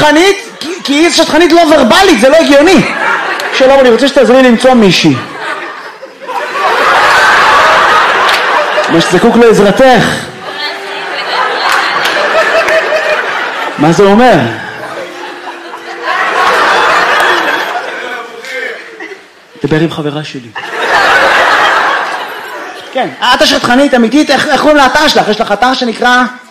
שטחנית, כי היא שטחנית לא ורבלית, זה לא הגיוני. שלום, אני רוצה שתעזרי לי למצוא מישהי. מה שזקוק לעזרתך. מה זה אומר? דבר עם חברה שלי. כן, את השטחנית אמיתית, איך קוראים לאתר שלך? יש לך אתר שנקרא...